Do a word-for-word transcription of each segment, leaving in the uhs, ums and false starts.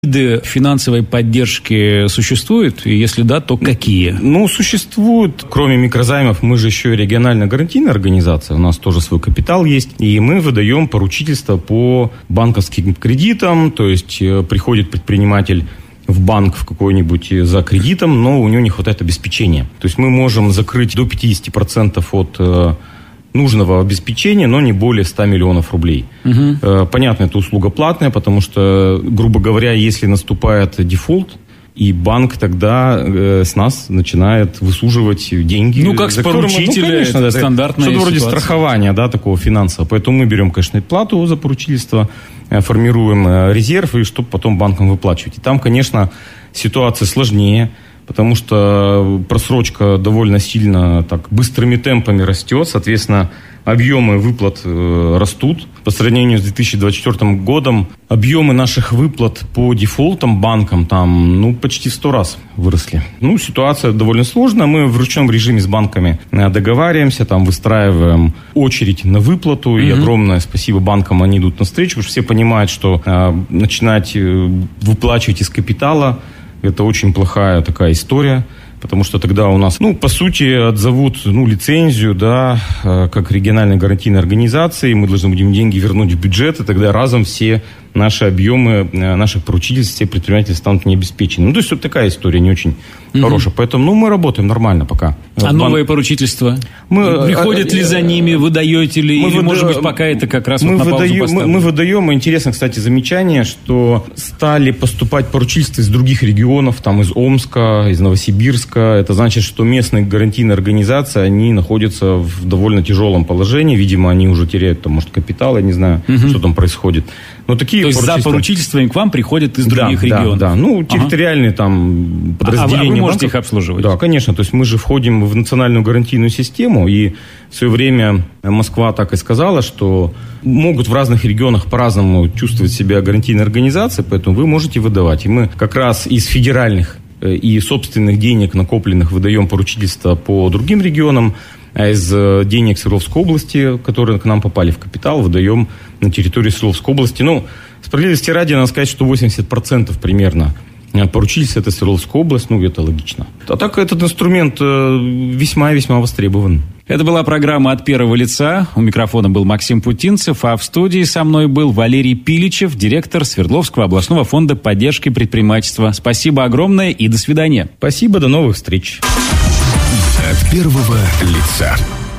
Виды финансовой поддержки существуют? И если да, то какие? Ну, существуют. Кроме микрозаймов, мы же еще и регионально-гарантийная организация. У нас тоже свой капитал есть. И мы выдаем поручительство по банковским кредитам. То есть приходит предприниматель в банк в какой-нибудь за кредитом, но у него не хватает обеспечения. То есть мы можем закрыть до пятьдесят процентов от нужного обеспечения, но не более ста миллионов рублей. Угу. Понятно, это услуга платная, потому что, грубо говоря, если наступает дефолт, и банк тогда э, с нас начинает высуживать деньги. Ну, как с поручителя, ну, конечно, это да, стандартная что-то вроде ситуация. Страхования, да, такого финансового. Поэтому мы берем, конечно, плату за поручительство, формируем резерв, и чтобы потом банкам выплачивать. И там, конечно, ситуация сложнее, потому что просрочка довольно сильно так быстрыми темпами растет, соответственно, объемы выплат э, растут. По сравнению с две тысячи двадцать четвёртым годом объемы наших выплат по дефолтам банкам там, ну, почти в сто раз выросли. Ну, ситуация довольно сложная. Мы в ручном режиме с банками договариваемся, там выстраиваем очередь на выплату. Mm-hmm. И огромное спасибо банкам, они идут навстречу, потому что все понимают, что э, начинать э, выплачивать из капитала — это очень плохая такая история, потому что тогда у нас, ну, по сути, отзовут, ну, лицензию, да, как региональной гарантийной организации, мы должны будем деньги вернуть в бюджет, и тогда разом все наши объемы наших поручительств, все предприниматели станут необеспечены. Ну, то есть, вот такая история не очень угу. хорошая. Поэтому, ну, мы работаем нормально пока. А Бан... новые поручительства? Мы... Приходят ли за ними, выдаете ли? Мы или, выда... может быть, пока это как раз мы вот на выдаем, паузу мы, мы выдаем, интересно, кстати, замечание, что стали поступать поручительства из других регионов, там, из Омска, из Новосибирска. Это значит, что местные гарантийные организации, они находятся в довольно тяжелом положении. Видимо, они уже теряют, там, может, капитал, я не знаю, угу. что там происходит. Но такие То есть поручительства... за поручительствами к вам приходят из других да, регионов? Да, да. Ну, территориальные ага. там подразделения. А вы, а вы можете банков. Их обслуживать? Да, конечно. То есть мы же входим в национальную гарантийную систему, и в свое время Москва так и сказала, что могут в разных регионах по-разному чувствовать себя гарантийные организации, поэтому вы можете выдавать. И мы как раз из федеральных и собственных денег, накопленных, выдаем поручительства по другим регионам, а из денег Свердловской области, которые к нам попали в капитал, выдаем на территории Свердловской области. Ну, справедливости ради, надо сказать, что восемьдесят процентов примерно поручительств — это Свердловская область, ну, это логично. А так этот инструмент весьма-весьма востребован. Это была программа «От первого лица». У микрофона был Максим Путинцев, а в студии со мной был Валерий Пиличев, директор Свердловского областного фонда поддержки предпринимательства. Спасибо огромное и до свидания. Спасибо, до новых встреч. От первого лица.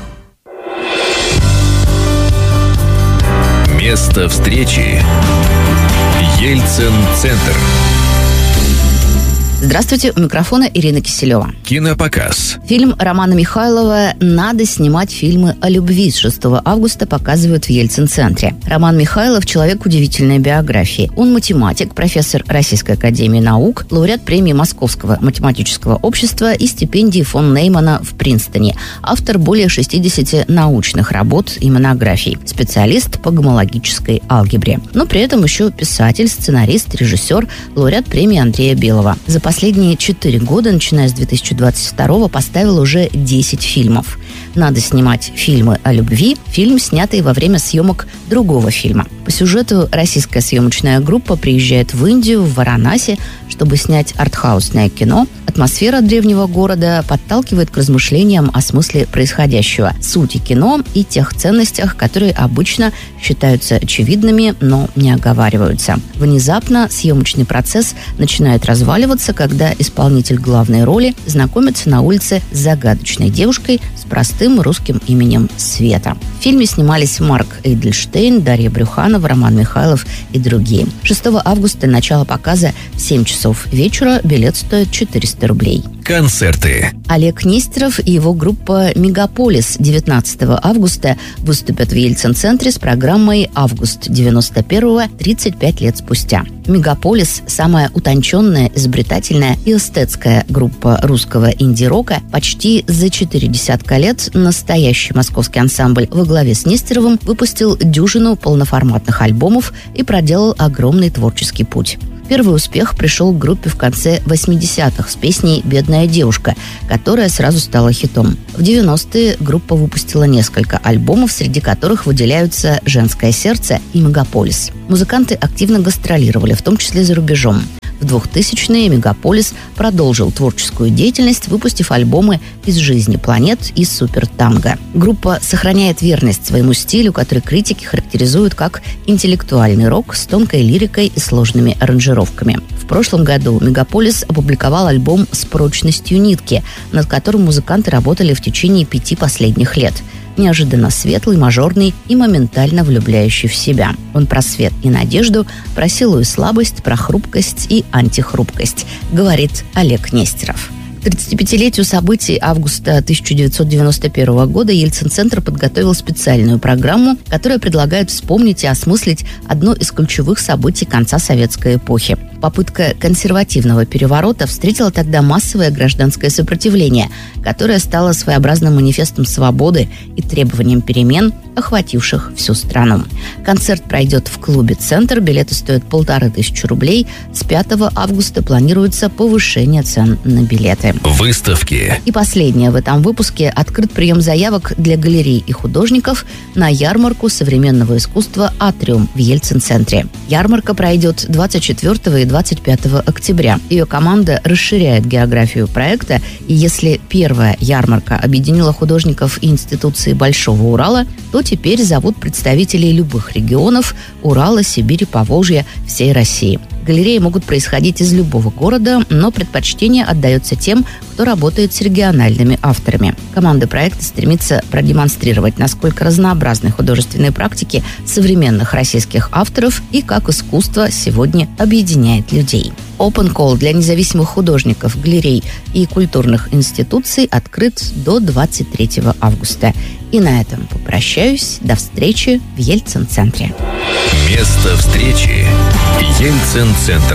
Место встречи. Ельцин-центр. Здравствуйте, у микрофона Ирина Киселева. Кинопоказ. Фильм Романа Михайлова «Надо снимать фильмы о любви» с шестого августа показывают в Ельцин-центре. Роман Михайлов – человек удивительной биографии. Он математик, профессор Российской академии наук, лауреат премии Московского математического общества и стипендии фон Неймана в Принстоне, автор более шестидесяти научных работ и монографий, специалист по гомологической алгебре. Но при этом еще писатель, сценарист, режиссер, лауреат премии Андрея Белого. За последние четыре года, начиная с две тысячи двадцать второго, поставил уже десять фильмов. «Надо снимать фильмы о любви» – фильм, снятый во время съемок другого фильма. По сюжету российская съемочная группа приезжает в Индию, в Варанаси, чтобы снять артхаусное кино. Атмосфера древнего города подталкивает к размышлениям о смысле происходящего, сути кино и тех ценностях, которые обычно считаются очевидными, но не оговариваются. Внезапно съемочный процесс начинает разваливаться, когда исполнитель главной роли знакомится на улице с загадочной девушкой с простым русским именем Света. В фильме снимались Марк Эйдельштейн, Дарья Брюханова, Роман Михайлов и другие. шестого августа начало показа в семь часов вечера. Билет стоит четыреста рублей. Концерты. Олег Нестеров и его группа «Мегаполис» девятнадцатого августа выступят в Ельцин-центре с программой «Август девяносто первого. тридцать пять лет спустя». «Мегаполис» – самая утонченная, изобретательная и эстетская группа русского инди-рока. Почти за четыре десятка лет настоящий московский ансамбль во главе с Нестеровым выпустил дюжину полноформатных альбомов и проделал огромный творческий путь. Первый успех пришел к группе в конце восьмидесятых с песней «Бедная девушка», которая сразу стала хитом. В девяностые группа выпустила несколько альбомов, среди которых выделяются «Женское сердце» и «Мегаполис». Музыканты активно гастролировали, в том числе за рубежом. В двухтысячные «Мегаполис» продолжил творческую деятельность, выпустив альбомы «Из жизни планет» и «Супертанго». Группа сохраняет верность своему стилю, который критики характеризуют как интеллектуальный рок с тонкой лирикой и сложными аранжировками. В прошлом году «Мегаполис» опубликовал альбом «С прочностью нитки», над которым музыканты работали в течение пяти последних лет. Неожиданно светлый, мажорный и моментально влюбляющий в себя. Он про свет и надежду, про силу и слабость, про хрупкость и антихрупкость, говорит Олег Нестеров. К тридцатипятилетию событий августа тысяча девятьсот девяносто первого года Ельцин-центр подготовил специальную программу, которая предлагает вспомнить и осмыслить одно из ключевых событий конца советской эпохи. Попытка консервативного переворота встретила тогда массовое гражданское сопротивление, которое стало своеобразным манифестом свободы и требованием перемен, охвативших всю страну. Концерт пройдет в клубе «Центр». Билеты стоят полторы тысячи рублей. С пятого августа планируется повышение цен на билеты. Выставки. И последнее в этом выпуске. Открыт прием заявок для галерей и художников на ярмарку современного искусства «Атриум» в Ельцин-центре. Ярмарка пройдет двадцать четвёртого и двадцать пятого октября. Ее команда расширяет географию проекта, и если первая ярмарка объединила художников и институции Большого Урала, то теперь зовут представителей любых регионов – Урала, Сибири, Поволжья, всей России. Галереи могут происходить из любого города, но предпочтение отдается тем, кто работает с региональными авторами. Команда проекта стремится продемонстрировать, насколько разнообразны художественные практики современных российских авторов и как искусство сегодня объединяет людей. Open Call для независимых художников, галерей и культурных институций открыт до двадцать третьего августа. И на этом попрощаюсь. До встречи в Ельцин-центре. Место встречи. Ельцин-центр.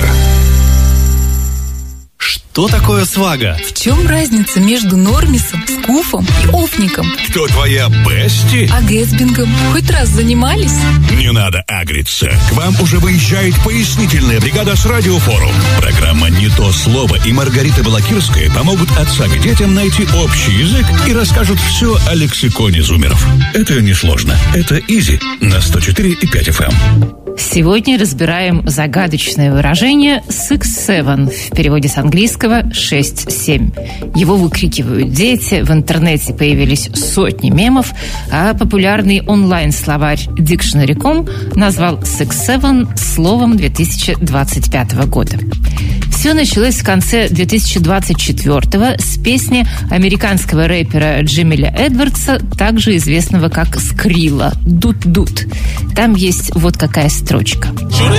Что такое свага? В чем разница между нормисом, скуфом и офником? Кто твоя бести? А гэтсбингом хоть раз занимались? Не надо агриться. К вам уже выезжает пояснительная бригада с Радиофорум. Программа «Не то слово» и Маргарита Балакирская помогут отцам и детям найти общий язык и расскажут все о лексиконе зумеров. Это несложно. Это изи на сто четыре и пять эф эм. Сегодня разбираем загадочное выражение «сикс севен» в переводе с английского «шесть семь». Его выкрикивают дети, в интернете появились сотни мемов, а популярный онлайн-словарь дикшнери точка ком назвал «сикс севен» словом две тысячи двадцать пятого года. Все началось в конце две тысячи двадцать четвёртого с песни американского рэпера Джемиля Эдвардса, также известного как Скрилла «Дут-дут». Там есть вот какая строчка.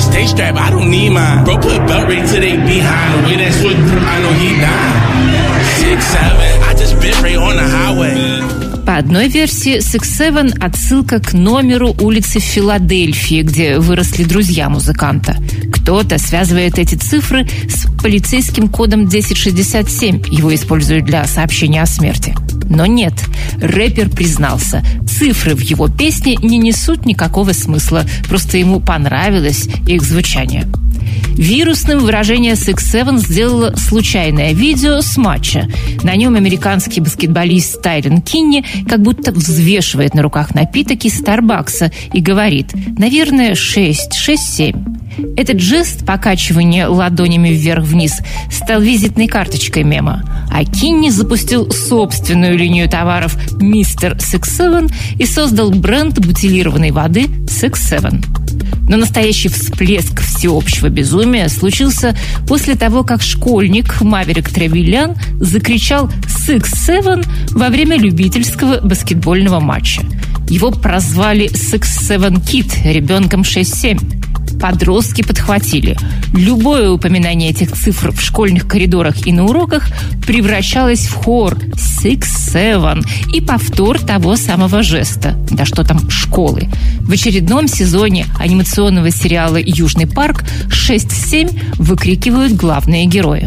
По одной версии, сикс севен – отсылка к номеру улицы в Филадельфии, где выросли друзья музыканта. Кто-то связывает эти цифры с полицейским кодом десять шестьдесят семь. Его используют для сообщения о смерти. Но нет, рэпер признался, цифры в его песне не несут никакого смысла, просто ему понравилось их звучание. Вирусным выражение сикс севен сделало случайное видео с матча. На нем американский баскетболист Тайрон Кинни как будто взвешивает на руках напиток из Старбакса и говорит: наверное, шесть, шесть семь. Этот жест покачивания ладонями вверх-вниз стал визитной карточкой мема. А Кинни запустил собственную линию товаров «Мистер сикс севен» и создал бренд бутилированной воды сикс севен. Но настоящий всплеск всеобщего безумия случился после того, как школьник Маверик Тревильян закричал «сикс севен» во время любительского баскетбольного матча. Его прозвали «сикс севен Kid» – ребенком шесть семь. Подростки подхватили. Любое упоминание этих цифр в школьных коридорах и на уроках превращалось в хор сикс севен и повтор того самого жеста. Да что там школы. В очередном сезоне анимационного сериала «Южный парк» шесть семь выкрикивают главные герои.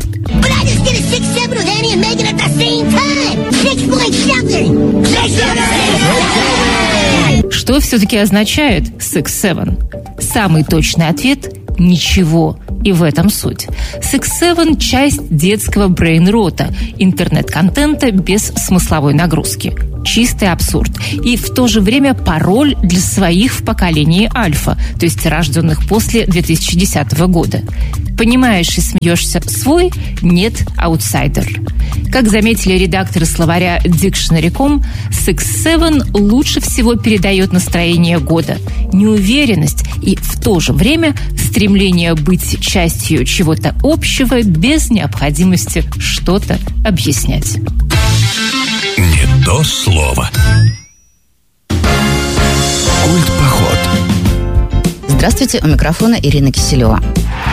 Что все-таки означает сикс севен? Самый точный ответ – ничего. И в этом суть. Six Seven – часть детского брейн-рота, интернет-контента без смысловой нагрузки. Чистый абсурд. И в то же время пароль для своих в поколении альфа, то есть рожденных после две тысячи десятого года. Понимаешь и смеешься свой, нет аутсайдер. Как заметили редакторы словаря дикшнери точка ком, Six Seven лучше всего передает настроение года, неуверенность и в то же время стремление быть частью чего-то общего без необходимости что-то объяснять. Не то слово. Культ-поход. Здравствуйте, у микрофона Ирина Киселева.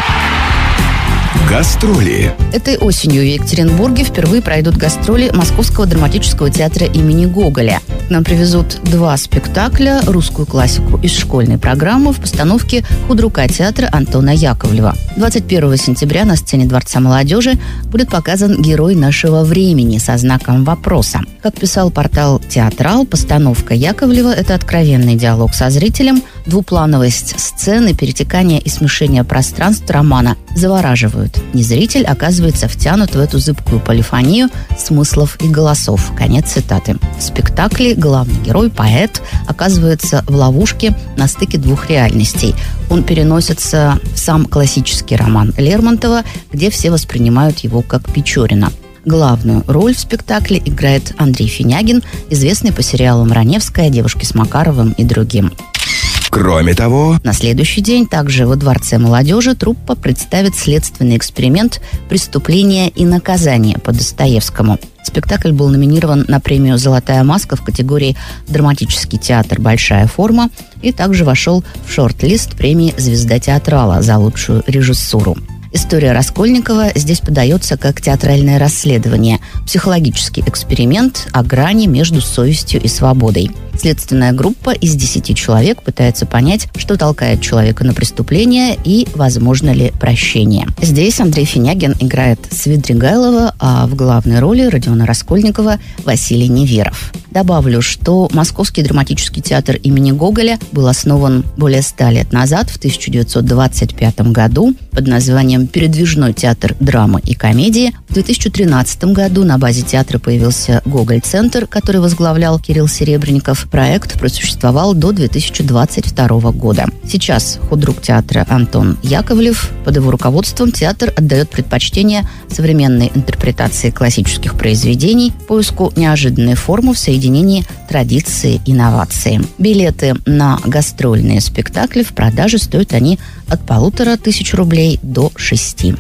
Гастроли. Этой осенью в Екатеринбурге впервые пройдут гастроли Московского драматического театра имени Гоголя. К нам привезут два спектакля, русскую классику из школьной программы в постановке худрука театра Антона Яковлева. двадцать первого сентября на сцене Дворца молодежи будет показан герой нашего времени со знаком вопроса. Как писал портал «Театрал», постановка Яковлева – это откровенный диалог со зрителем, двуплановость сцены, перетекание и смешение пространств романа завораживают. Не зритель оказывается втянут в эту зыбкую полифонию смыслов и голосов. Конец цитаты. В спектакле главный герой, поэт, оказывается в ловушке на стыке двух реальностей. Он переносится в сам классический роман Лермонтова, где все воспринимают его как Печорина. Главную роль в спектакле играет Андрей Финягин, известный по сериалам «Раневская», «Девушки с Макаровым» и другим. Кроме того, на следующий день также во Дворце молодежи труппа представит следственный эксперимент «Преступление и наказание» по Достоевскому. Спектакль был номинирован на премию «Золотая маска» в категории «Драматический театр. Большая форма» и также вошел в шорт-лист премии «Звезда театрала» за лучшую режиссуру. История Раскольникова здесь подается как театральное расследование, психологический эксперимент о грани между совестью и свободой. Следственная группа из десяти человек пытается понять, что толкает человека на преступление и возможно ли прощение. Здесь Андрей Финягин играет Свидригайлова, а в главной роли Родиона Раскольникова Василий Неверов. Добавлю, что Московский драматический театр имени Гоголя был основан более ста лет назад, в тысяча девятьсот двадцать пятом году, под названием «Передвижной театр драмы и комедии». В две тысячи тринадцатом году на базе театра появился Гоголь-центр, который возглавлял Кирилл Серебренников. Проект просуществовал до две тысячи двадцать второго года. Сейчас худрук театра Антон Яковлев. Под его руководством театр отдает предпочтение современной интерпретации классических произведений, поиску неожиданной формы в соединении традиции и инновации. Билеты на гастрольные спектакли в продаже стоят они от полутора тысяч рублей до шести.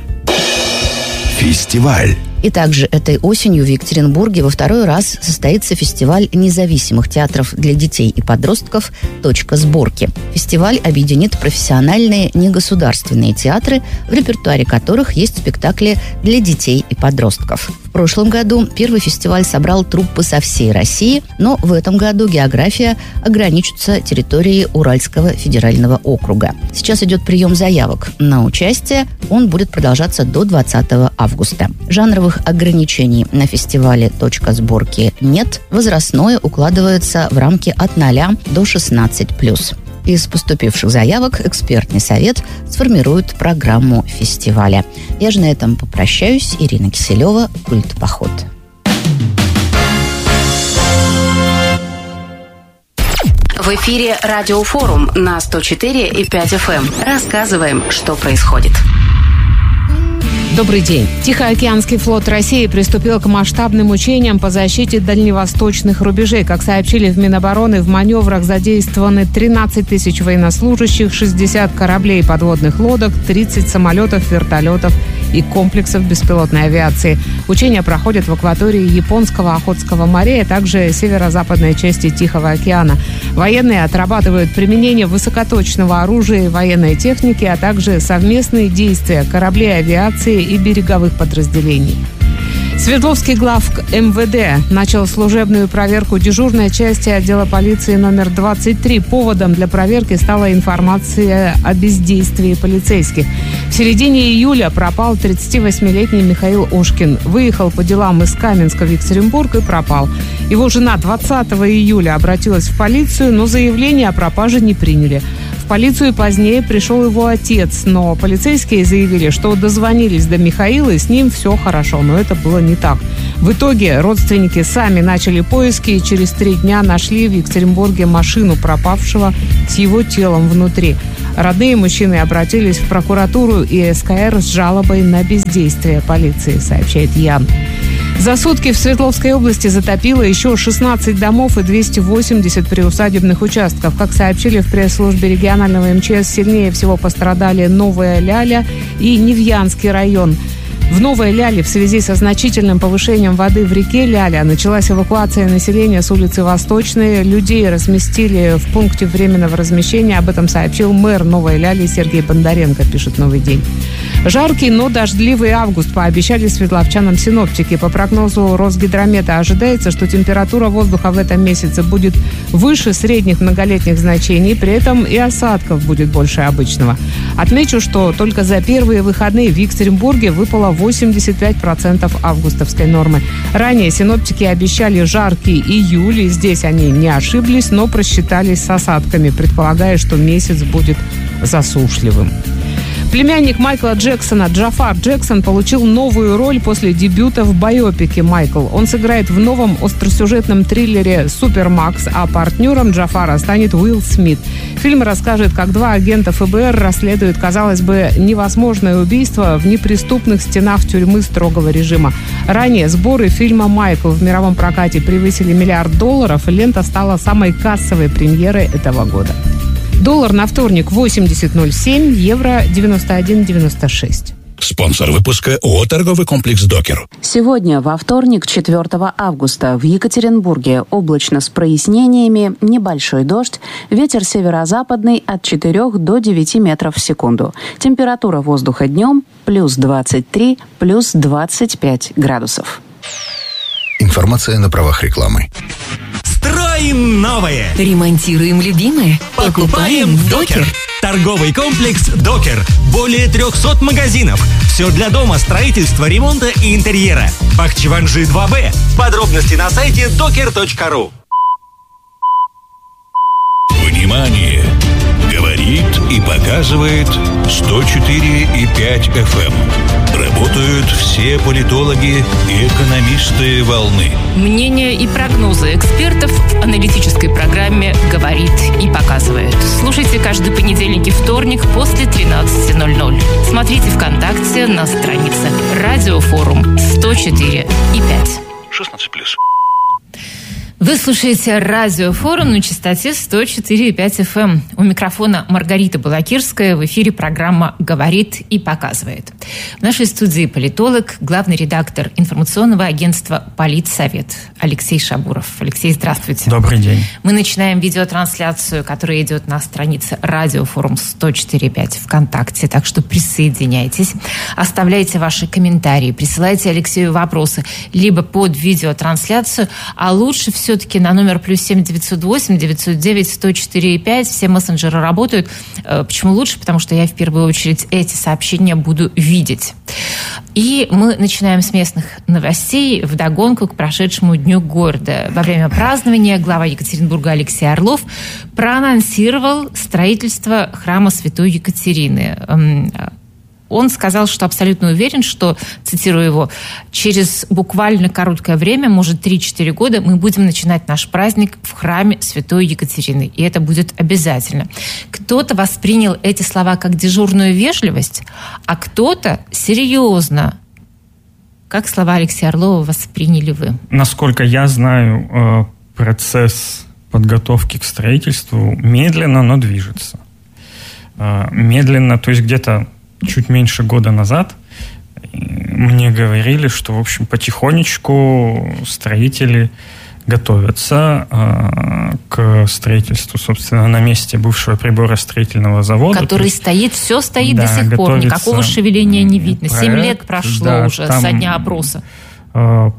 Фестиваль. И также этой осенью в Екатеринбурге во второй раз состоится фестиваль независимых театров для детей и подростков «Точка сборки». Фестиваль объединит профессиональные негосударственные театры, в репертуаре которых есть спектакли для детей и подростков. В прошлом году первый фестиваль собрал труппы со всей России, но в этом году география ограничится территорией Уральского федерального округа. Сейчас идет прием заявок на участие. Он будет продолжаться до двадцатого августа. Жанровых ограничений на фестивале «Точка сборки» нет. Возрастное укладывается в рамки от ноля до шестнадцати плюс. Из поступивших заявок экспертный совет сформирует программу фестиваля. Я же на этом попрощаюсь. Ирина Киселева, «Культ-поход». В эфире «Радиофорум» на сто четыре и пять эф эм. Рассказываем, что происходит. Добрый день. Тихоокеанский флот России приступил к масштабным учениям по защите дальневосточных рубежей. Как сообщили в Минобороны, в маневрах задействованы тринадцать тысяч военнослужащих, шестьдесят кораблей и подводных лодок, тридцать самолетов, вертолетов и комплексов беспилотной авиации. Учения проходят в акватории Японского Охотского моря, а также северо-западной части Тихого океана. Военные отрабатывают применение высокоточного оружия и военной техники, а также совместные действия кораблей авиации и береговых подразделений. Свердловский главк эм вэ дэ начал служебную проверку дежурной части отдела полиции номер двадцать три. Поводом для проверки стала информация о бездействии полицейских. В середине июля пропал тридцативосьмилетний Михаил Ошкин. Выехал по делам из Каменска в Екатеринбург и пропал. Его жена двадцатого июля обратилась в полицию, но заявление о пропаже не приняли. В полицию позднее пришел его отец, но полицейские заявили, что дозвонились до Михаила, и с ним все хорошо, но это было не так. В итоге родственники сами начали поиски и через три дня нашли в Екатеринбурге машину пропавшего с его телом внутри. Родные мужчины обратились в прокуратуру и СКР с жалобой на бездействие полиции, сообщает Ян. За сутки в Свердловской области затопило еще шестнадцать домов и двести восемьдесят приусадебных участков. Как сообщили в пресс-службе регионального МЧС, сильнее всего пострадали Новая Ляля и Невьянский район. В Новой Ляле в связи со значительным повышением воды в реке Ляля началась эвакуация населения с улицы Восточной. Людей разместили в пункте временного размещения. Об этом сообщил мэр Новой Ляли Сергей Бондаренко, пишет «Новый день». Жаркий, но дождливый август пообещали свердловчанам синоптики. По прогнозу Росгидромета ожидается, что температура воздуха в этом месяце будет выше средних многолетних значений. При этом и осадков будет больше обычного. Отмечу, что только за первые выходные в Екатеринбурге выпало восемьдесят пять процентов августовской нормы. Ранее синоптики обещали жаркий июль, и здесь они не ошиблись, но просчитались с осадками, предполагая, что месяц будет засушливым. Племянник Майкла Джексона Джафар Джексон получил новую роль после дебюта в байопике «Майкл». Он сыграет в новом остросюжетном триллере «Супермакс», а партнером Джафара станет Уилл Смит. Фильм расскажет, как два агента ФБР расследуют, казалось бы, невозможное убийство в неприступных стенах тюрьмы строгого режима. Ранее сборы фильма «Майкл» в мировом прокате превысили миллиард долларов, и лента стала самой кассовой премьерой этого года. Доллар на вторник восемьдесят ноль семь, евро девяносто один девяносто шесть. Спонсор выпуска ООО «Торговый комплекс Докер». Сегодня, во вторник, четвёртого августа, в Екатеринбурге облачно с прояснениями, небольшой дождь, ветер северо-западный от четырёх до девяти метров в секунду. Температура воздуха днем плюс двадцать три, плюс двадцать пять градусов. Информация на правах рекламы. Строим новое! Ремонтируем любимое? Покупаем в Докер! Торговый комплекс «Докер». Более трехсот магазинов. Все для дома, строительства, ремонта и интерьера. Бахчеванжи два бэ. Подробности на сайте докер точка ру. Внимание! Говорит и показывает сто четыре и пять эф эм. Работают все политологи и экономисты волны. Мнения и прогнозы экспертов в аналитической программе «Говорит и показывает». Слушайте каждый понедельник и вторник после тринадцати ноль-ноль. Смотрите ВКонтакте на странице «Радиофорум сто четыре и пять». шестнадцать плюс. Вы слушаете радиофорум на частоте сто четыре и пять эф эм. У микрофона Маргарита Балакирская. В эфире программа «Говорит и показывает». В нашей студии политолог, главный редактор информационного агентства «Политсовет» Алексей Шабуров. Алексей, здравствуйте. Добрый день. Мы начинаем видеотрансляцию, которая идет на странице радиофорум сто четыре и пять ВКонтакте. Так что присоединяйтесь, оставляйте ваши комментарии, присылайте Алексею вопросы либо под видеотрансляцию, а лучше всего все-таки на номер плюс семь девятьсот восемь девятьсот девять сто четыре и пять. Все мессенджеры работают. Почему лучше? Потому что я в первую очередь эти сообщения буду видеть. И мы начинаем с местных новостей вдогонку к прошедшему Дню города. Во время празднования глава Екатеринбурга Алексей Орлов проанонсировал строительство храма Святой Екатерины. Он сказал, что абсолютно уверен, что, цитирую его, через буквально короткое время, может, три-четыре года, мы будем начинать наш праздник в храме Святой Екатерины. И это будет обязательно. Кто-то воспринял эти слова как дежурную вежливость, а кто-то серьезно. Как слова Алексея Орлова восприняли вы? Насколько я знаю, процесс подготовки к строительству медленно, но движется. Медленно, то есть где-то чуть меньше года назад мне говорили, что, в общем, потихонечку строители готовятся э, к строительству, собственно, на месте бывшего приборостроительного завода. Который есть, стоит, все стоит да, до сих пор, никакого шевеления не видно. Семь лет прошло да, уже там, со дня опроса. Э,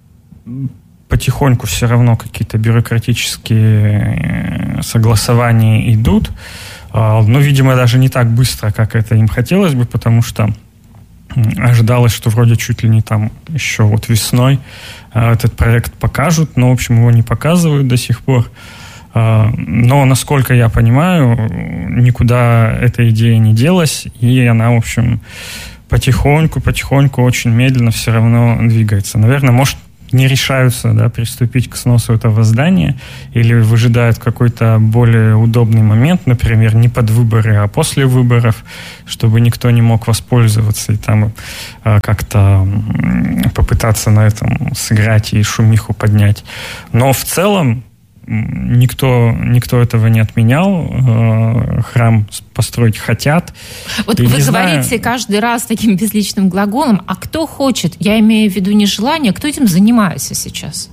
потихоньку все равно какие-то бюрократические согласования идут. Но, видимо, даже не так быстро, как это им хотелось бы, потому что ожидалось, что вроде чуть ли не там еще вот весной этот проект покажут, но, в общем, его не показывают до сих пор. Но, насколько я понимаю, никуда эта идея не делась, и она, в общем, потихоньку, потихоньку, очень медленно все равно двигается. Наверное, может, не решаются, да, приступить к сносу этого здания или выжидают какой-то более удобный момент, например, не под выборы, а после выборов, чтобы никто не мог воспользоваться и там э, как-то попытаться на этом сыграть и шумиху поднять. Но в целом Никто, никто этого не отменял. Храм построить хотят. Вот и вы говорите знаю... каждый раз таким безличным глаголом, а кто хочет? Я имею в виду не желание, кто этим занимается сейчас?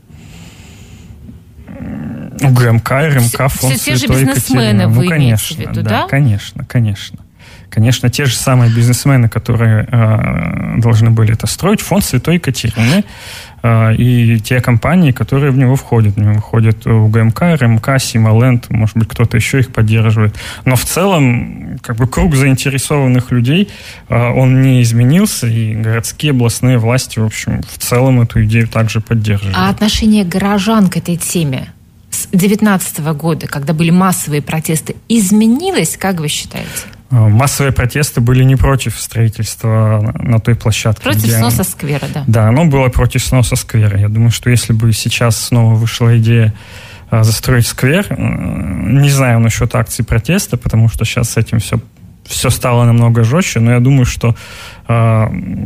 ГМК, РМК, фонд все те же Святой бизнесмены Екатерины. вы Ну, конечно, имеете в виду, да? да? Конечно, конечно. Конечно, те же самые бизнесмены, которые э, должны были это строить, фонд Святой Екатерины, э, и те компании, которые в него входят. В него входят УГМК, РМК, Сималенд, может быть, кто-то еще их поддерживает. Но в целом, как бы, круг заинтересованных людей, э, он не изменился, и городские, областные власти, в общем, в целом эту идею также поддерживают. А отношение горожан к этой теме с две тысячи девятнадцатого года, когда были массовые протесты, изменилось, как вы считаете? Массовые протесты были не против строительства на той площадке. Против где... сноса сквера, да. Да, оно было против сноса сквера. Я думаю, что если бы сейчас снова вышла идея застроить сквер, не знаю насчет акций протеста, потому что сейчас с этим все, все стало намного жестче, но я думаю, что э,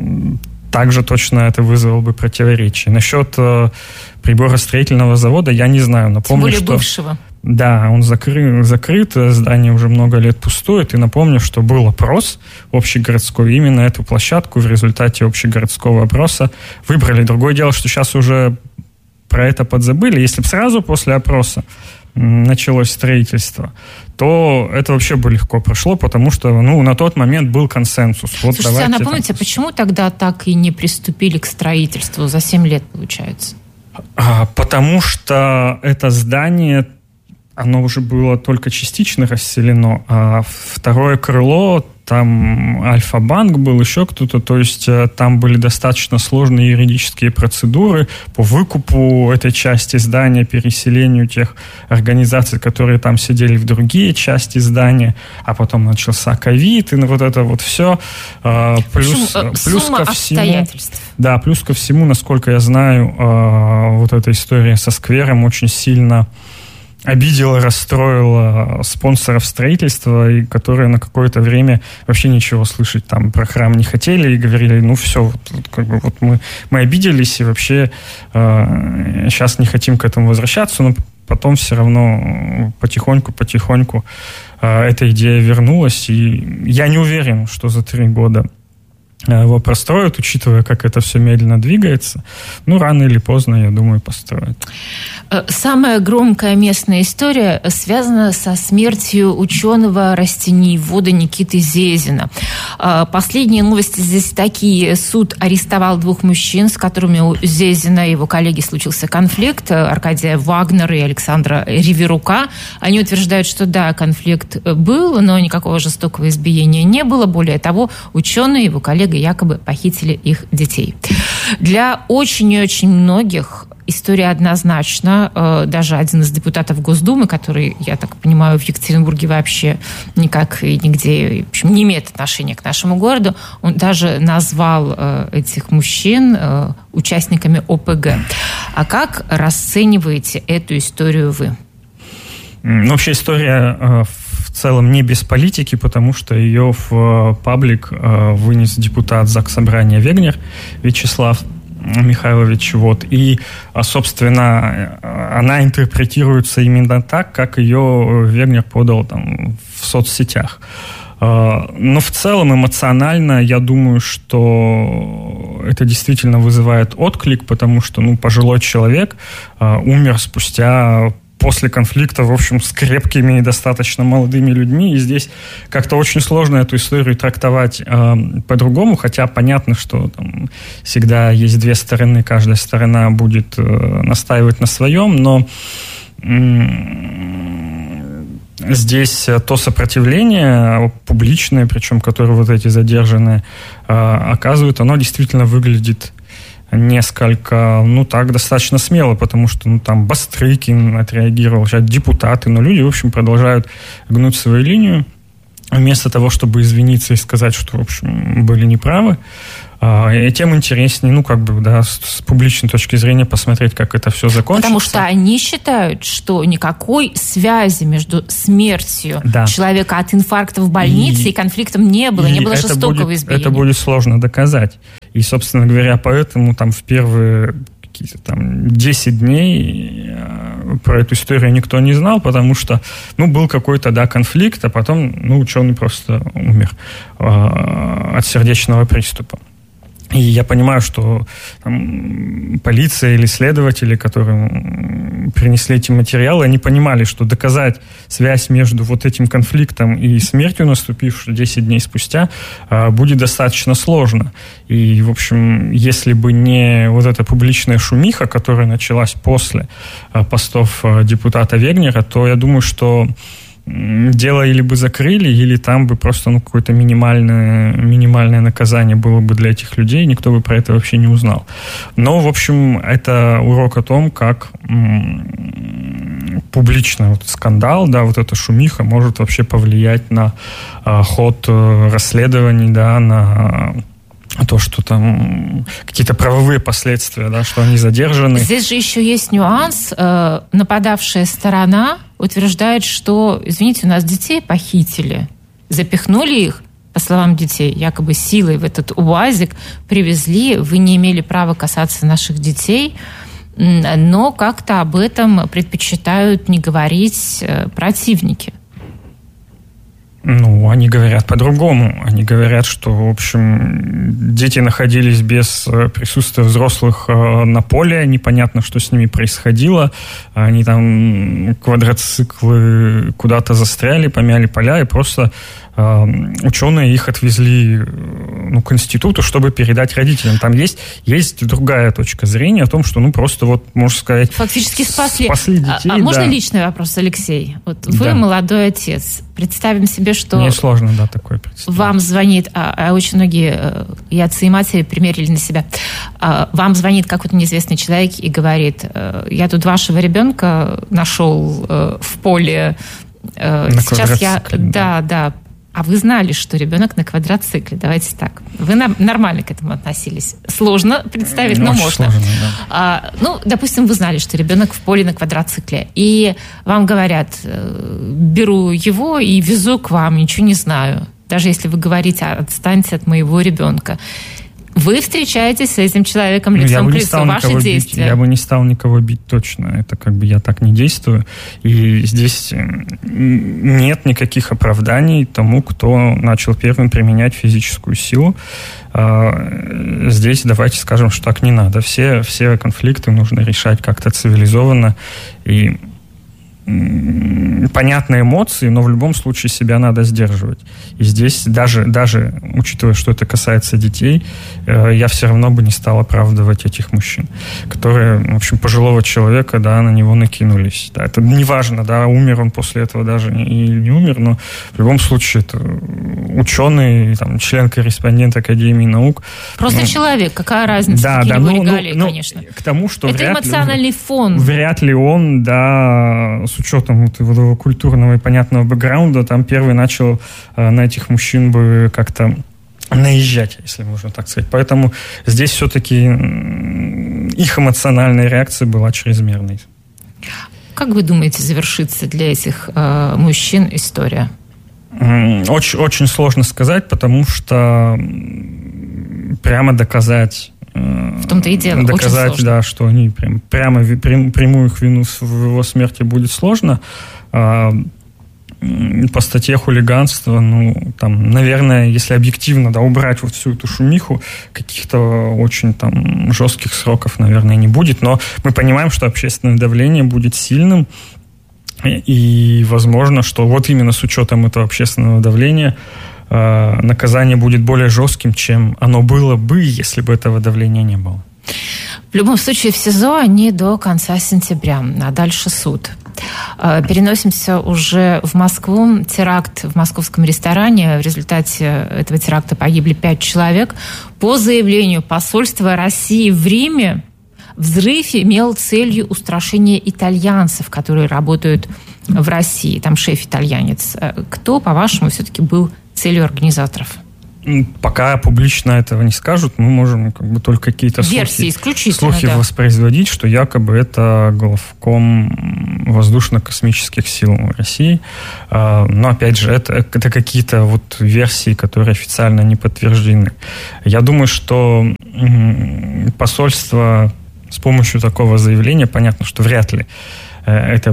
также точно это вызвало бы противоречие. Насчет э, приборостроительного завода я не знаю, но помню, Тем более что... бывшего. Да, он закры, закрыт, здание уже много лет пустует, и напомню, что был опрос общегородской, именно эту площадку в результате общегородского опроса выбрали. Другое дело, что сейчас уже про это подзабыли. Если бы сразу после опроса началось строительство, то это вообще бы легко прошло, потому что, ну, на тот момент был консенсус. Вот. Слушайте, а напомните, там... а почему тогда так и не приступили к строительству за семь лет, получается? А, потому что это здание... Оно уже было только частично расселено, а второе крыло, там Альфа-банк был, еще кто-то, то есть там были достаточно сложные юридические процедуры по выкупу этой части здания, переселению тех организаций, которые там сидели в другие части здания, а потом начался ковид, и вот это вот все. Плюс, плюс ко всему, да, плюс ко всему, насколько я знаю, вот эта история со сквером очень сильно обидела, расстроила спонсоров строительства, и которые на какое-то время вообще ничего слышать там про храм не хотели и говорили, ну все, вот, вот, как бы, вот мы, мы обиделись и вообще э, сейчас не хотим к этому возвращаться, но потом все равно потихоньку-потихоньку э, эта идея вернулась, и я не уверен, что за три года его простроят, учитывая, как это все медленно двигается. Ну, рано или поздно, я думаю, построят. Самая громкая местная история связана со смертью ученого растениевода Никиты Зезина. Последние новости здесь такие. Суд арестовал двух мужчин, с которыми у Зезина и его коллеги случился конфликт. Аркадия Вагнера и Александра Риверука. Они утверждают, что да, конфликт был, но никакого жестокого избиения не было. Более того, ученые и его коллега якобы похитили их детей. Для очень и очень многих история однозначна. Даже один из депутатов Госдумы, который, я так понимаю, в Екатеринбурге вообще никак и нигде, в общем, не имеет отношения к нашему городу, он даже назвал этих мужчин участниками О П Г. А как расцениваете эту историю вы? Ну, вообще история в целом не без политики, потому что ее в паблик вынес депутат Заксобрания Вегнер Вячеслав Михайлович. Вот. И, собственно, она интерпретируется именно так, как ее Вегнер подал там, в соцсетях. Но в целом эмоционально я думаю, что это действительно вызывает отклик, потому что ну, пожилой человек умер спустя... после конфликта, в общем, с крепкими и достаточно молодыми людьми. И здесь как-то очень сложно эту историю трактовать э, по-другому, хотя понятно, что там всегда есть две стороны, каждая сторона будет э, настаивать на своем, но э, здесь то сопротивление публичное, причем, которое вот эти задержанные э, оказывают, оно действительно выглядит несколько, ну так, достаточно смело, потому что, ну, там, Бастрыкин отреагировал, сейчас депутаты, но люди, в общем, продолжают гнуть свою линию, вместо того, чтобы извиниться и сказать, что, в общем, были неправы. И тем интереснее, ну, как бы, да, с, с публичной точки зрения посмотреть, как это все закончится. Потому что они считают, что никакой связи между смертью да. человека от инфаркта в больнице и, и конфликтом не было, не было жестокого будет, избиения. Это будет сложно доказать. И, собственно говоря, поэтому там в первые какие-то там десять дней про эту историю никто не знал, потому что, ну, был какой-то, да, конфликт, а потом, ну, ученый просто умер э, от сердечного приступа. И я понимаю, что там, полиция или следователи, которые принесли эти материалы, они понимали, что доказать связь между вот этим конфликтом и смертью, наступившей десять дней спустя, будет достаточно сложно. И, в общем, если бы не вот эта публичная шумиха, которая началась после постов депутата Вегнера, то я думаю, что дело или бы закрыли, или там бы просто, ну, какое-то минимальное, минимальное наказание было бы для этих людей, никто бы про это вообще не узнал. Но, в общем, это урок о том, как м- публичный вот скандал, да, вот эта шумиха может вообще повлиять на а, ход а, расследований, да, на то, что там какие-то правовые последствия, да, что они задержаны. Здесь же еще есть нюанс. Нападавшая сторона утверждает, что, извините, у нас детей похитили, запихнули их, по словам детей, якобы силой в этот УАЗик, привезли, вы не имели права касаться наших детей, но как-то об этом предпочитают не говорить противники. Ну, они говорят по-другому. Они говорят, что, в общем, дети находились без присутствия взрослых на поле, непонятно, что с ними происходило. Они там квадроциклы куда-то застряли, помяли поля, и просто ученые их отвезли, ну, к институту, чтобы передать родителям. Там есть, есть другая точка зрения о том, что, ну, просто вот, можно сказать... Фактически спасли. Спасли детей, а, а можно да. личный вопрос, Алексей? Вот вы да. молодой отец. Представим себе, что... Мне сложно, да, такое представить. Вам звонит, а, а очень многие и отцы, и матери примерили на себя. А, вам звонит какой-то неизвестный человек и говорит, я тут вашего ребенка нашел а, в поле. А, сейчас я... Да, да. А вы знали, что ребенок на квадроцикле? Давайте так. Вы нормально к этому относились. Сложно представить, но Очень можно. Сложно, да. а, ну, допустим, вы знали, что ребенок в поле на квадроцикле. И вам говорят, беру его и везу к вам, ничего не знаю. Даже если вы говорите, отстаньте от моего ребенка. Вы встречаетесь с этим человеком лицом к лицу, ваши действия. Бить, я бы не стал никого бить точно. Это как бы я так не действую. И здесь нет никаких оправданий тому, кто начал первым применять физическую силу. Здесь давайте скажем, что так не надо. Все, все конфликты нужно решать как-то цивилизованно и понятные эмоции, но в любом случае себя надо сдерживать. И здесь даже, даже учитывая, что это касается детей, я все равно бы не стал оправдывать этих мужчин, которые, в общем, пожилого человека, да, на него накинулись. Да, это неважно, да, умер он после этого даже или не умер, но в любом случае это ученый, там, член-корреспондент Академии наук. Просто ну, человек, какая разница, да, какие да, его ну, регалии, ну, конечно. К тому, что это вряд эмоциональный ли, фон. Вряд ли он, да, с учетом вот его культурного и понятного бэкграунда, там первый начал э, на этих мужчин бы как-то наезжать, если можно так сказать. Поэтому здесь все-таки их эмоциональная реакция была чрезмерной. Как вы думаете, завершится для этих э, мужчин история? Очень, очень сложно сказать, потому что прямо доказать... В том-то и дело, доказать, очень сложно. Да, что они прям, прямо прям, прямую их вину в его смерти будет сложно. А, по статье хулиганства, ну, там, наверное, если объективно, да, убрать вот всю эту шумиху, каких-то очень там жестких сроков, наверное, не будет. Но мы понимаем, что общественное давление будет сильным, и возможно, что вот именно с учетом этого общественного давления наказание будет более жестким, чем оно было бы, если бы этого давления не было. В любом случае, в СИЗО они до конца сентября, а дальше суд. Переносимся уже в Москву. Теракт в московском ресторане. В результате этого теракта погибли пять человек. По заявлению посольства России в Риме, взрыв имел целью устрашения итальянцев, которые работают в России. Там шеф-итальянец. Кто, по-вашему, все-таки был целью организаторов? Пока публично этого не скажут, мы можем как бы только какие-то версии, слухи, слухи да. воспроизводить, что якобы это главком воздушно-космических сил России. Но, опять же, это, это какие-то вот версии, которые официально не подтверждены. Я думаю, что посольство с помощью такого заявления, понятно, что вряд ли это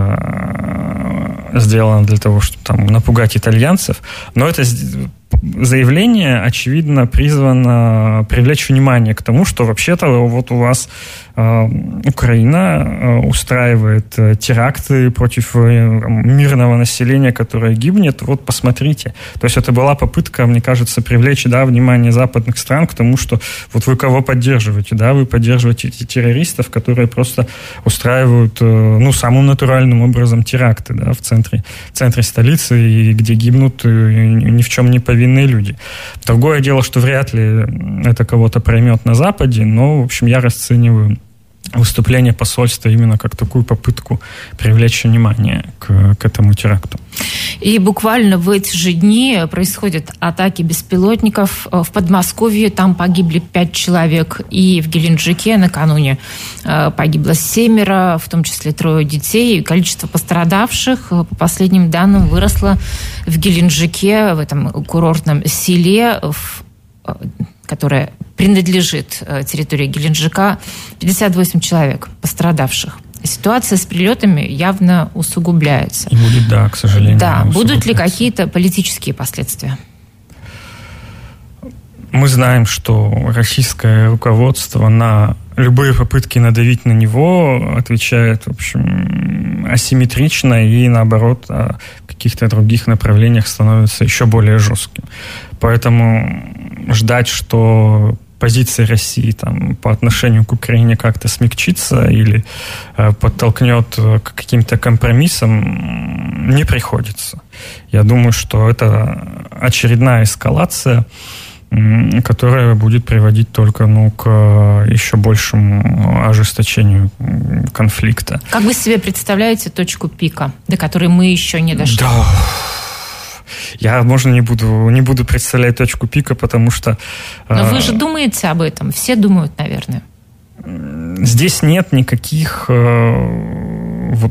было сделано для того, чтобы там напугать итальянцев, но это заявление, очевидно, призвано привлечь внимание к тому, что вообще-то вот у вас э, Украина э, устраивает э, теракты против э, мирного населения, которое гибнет. Вот посмотрите. То есть это была попытка, мне кажется, привлечь да, внимание западных стран к тому, что вот вы кого поддерживаете? Да? Вы поддерживаете террористов, которые просто устраивают э, ну, самым натуральным образом теракты да, в центре, в центре столицы, и где гибнут э, ни в чем не повинные люди. Другое дело, что вряд ли это кого-то проймет на Западе, но, в общем, я расцениваю выступление посольства именно как такую попытку привлечь внимание к, к этому теракту. И буквально в эти же дни происходят атаки беспилотников. В Подмосковье там погибли пять человек, и в Геленджике накануне погибло семеро, в том числе трое детей. Количество пострадавших, по последним данным, выросло в Геленджике, в этом курортном селе, в которая принадлежит территории Геленджика, пятьдесят восемь человек пострадавших. Ситуация с прилетами явно усугубляется. И будет, да, к сожалению. Да, будут ли какие-то политические последствия? Мы знаем, что российское руководство на любые попытки надавить на него отвечает, в общем, асимметрично и, наоборот, в каких-то других направлениях становится еще более жестким. Поэтому ждать, что позиция России там, по отношению к Украине как-то смягчится или э, подтолкнет к каким-то компромиссам, не приходится. Я думаю, что это очередная эскалация, э, которая будет приводить только ну, к еще большему ожесточению конфликта. Как вы себе представляете точку пика, до которой мы еще не дошли? Да. Я, можно, не буду, не буду представлять точку пика, потому что... Но э, вы же думаете об этом. Все думают, наверное. Здесь нет никаких э, вот,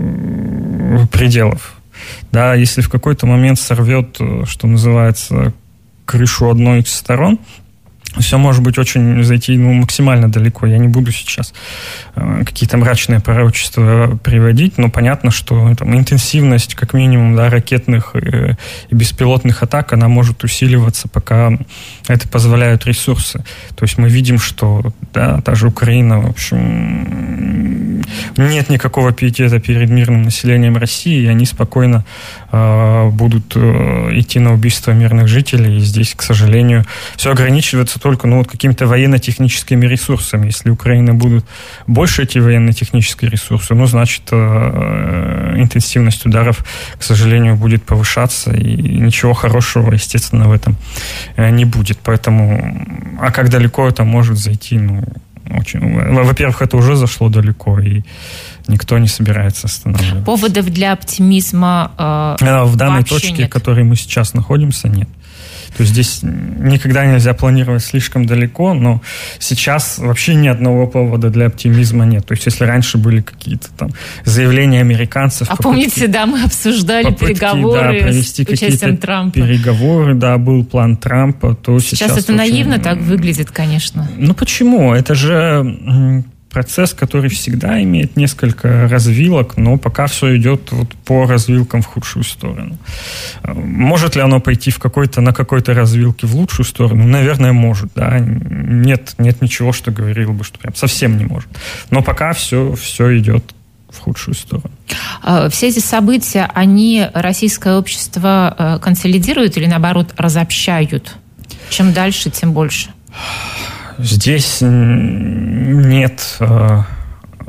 пределов. Да, если в какой-то момент сорвет, что называется, крышу одной из сторон, все может быть очень зайти ну, максимально далеко. Я не буду сейчас э, какие-то мрачные пророчества приводить, но понятно, что там, интенсивность, как минимум, да, ракетных и, и беспилотных атак, она может усиливаться, пока это позволяют ресурсы. То есть мы видим, что да, та же Украина, в общем, нет никакого пиетета перед мирным населением России, и они спокойно э, будут э, идти на убийство мирных жителей. И здесь, к сожалению, все ограничивается только ну, вот какими-то военно-техническими ресурсами. Если Украины будут больше эти военно-технические ресурсы, ну, значит, э, интенсивность ударов, к сожалению, будет повышаться, и ничего хорошего, естественно, в этом э, не будет. Поэтому, а как далеко это может зайти, ну, очень... Во-первых, это уже зашло далеко, и никто не собирается останавливаться. Поводов для оптимизма э, в данной точке, нет. в которой мы сейчас находимся, нет. То есть здесь никогда нельзя планировать слишком далеко, но сейчас вообще ни одного повода для оптимизма нет. То есть если раньше были какие-то там заявления американцев... А попытки, помните, да, мы обсуждали попытки, переговоры да, с участием Трампа. Переговоры, да, был план Трампа, то сейчас... Сейчас это очень... наивно так выглядит, конечно. Ну почему? Это же... процесс, который всегда имеет несколько развилок, но пока все идет вот по развилкам в худшую сторону. Может ли оно пойти в какой-то, на какой-то развилке в лучшую сторону? Наверное, может. Да? Нет, нет ничего, что говорил бы, что прям совсем не может. Но пока все, все идет в худшую сторону. Все эти события, они российское общество консолидируют или, наоборот, разобщают? Чем дальше, тем больше. Здесь нет э,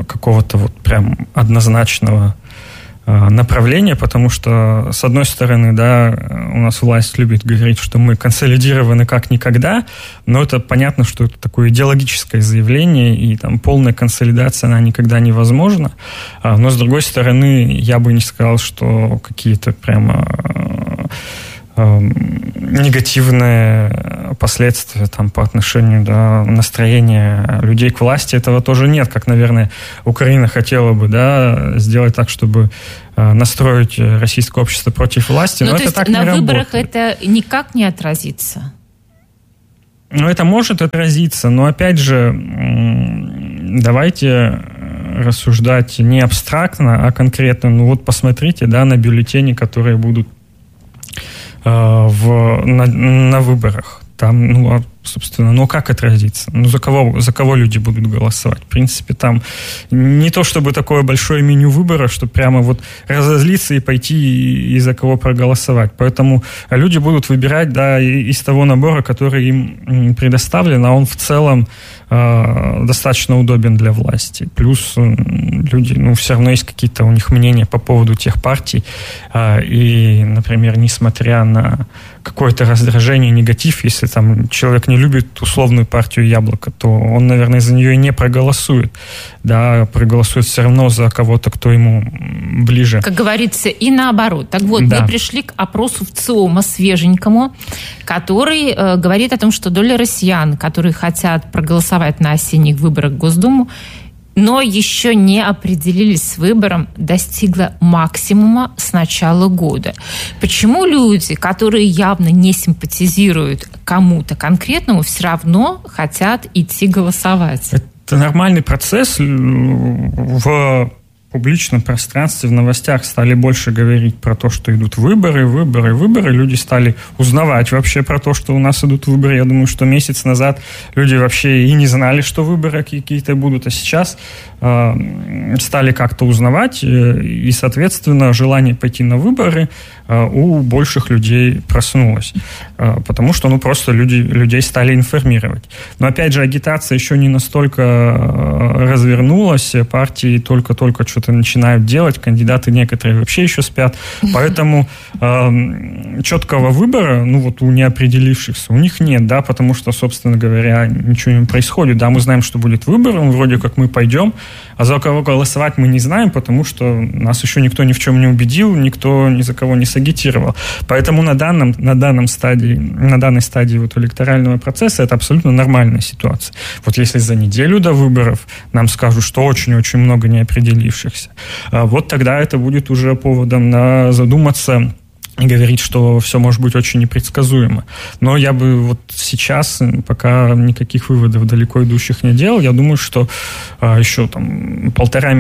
какого-то вот прям однозначного направление, потому что, с одной стороны, да, у нас власть любит говорить, что мы консолидированы как никогда, но это понятно, что это такое идеологическое заявление, и там полная консолидация, она никогда невозможна. Но, с другой стороны, я бы не сказал, что какие-то прямо негативные последствия там, по отношению до настроения людей к власти, этого тоже нет, как, наверное, Украина хотела бы, да, сделать так, чтобы настроить российское общество против власти, но, но это есть так на не выборах работает. Это никак не отразится? Ну, это может отразиться, но, опять же, давайте рассуждать не абстрактно, а конкретно. Ну, вот посмотрите, да, на бюллетени, которые будут В, на, на выборах. Там, ну, собственно, ну как отразится? Ну, за кого, за кого люди будут голосовать? В принципе, там не то чтобы такое большое меню выбора, что прямо вот разозлиться и пойти и, и за кого проголосовать. Поэтому люди будут выбирать, да, из того набора, который им предоставлен, а он в целом э, достаточно удобен для власти. Плюс э, люди, ну, все равно есть какие-то у них мнения по поводу тех партий. Э, и, например, несмотря на какое-то раздражение, негатив, если там человек не любит условную партию «Яблоко», то он, наверное, за нее и не проголосует. Да, проголосует все равно за кого-то, кто ему ближе. Как говорится, и наоборот. Так вот, да. Мы пришли к опросу ВЦИОМа свеженькому, который э, говорит о том, что доля россиян, которые хотят проголосовать на осенних выборах в Госдуму, но еще не определились с выбором, достигла максимума с начала года. Почему люди, которые явно не симпатизируют кому-то конкретному, все равно хотят идти голосовать? Это нормальный процесс. В публичном пространстве, в новостях стали больше говорить про то, что идут выборы, выборы, выборы. Люди стали узнавать вообще про то, что у нас идут выборы. Я думаю, что месяц назад люди вообще и не знали, что выборы какие-то будут, а сейчас э, стали как-то узнавать, э, и, соответственно, желание пойти на выборы э, у больших людей проснулось. Э, потому что, ну, просто люди, людей стали информировать. Но, опять же, агитация еще не настолько э, развернулась, партии только-только что-то начинают делать, кандидаты некоторые вообще еще спят, поэтому э, четкого выбора, ну вот у неопределившихся, у них нет, да, потому что, собственно говоря, ничего не происходит, да, мы знаем, что будет выбор, вроде как мы пойдем, а за кого голосовать мы не знаем, потому что нас еще никто ни в чем не убедил, никто ни за кого не сагитировал, поэтому на данном, на данном стадии, на данной стадии вот электорального процесса это абсолютно нормальная ситуация. Вот если за неделю до выборов нам скажут, что очень-очень много неопределившихся, вот тогда это будет уже поводом на задуматься и говорить, что все может быть очень непредсказуемо. Но я бы вот сейчас пока никаких выводов далеко идущих не делал. Я думаю, что еще там полтора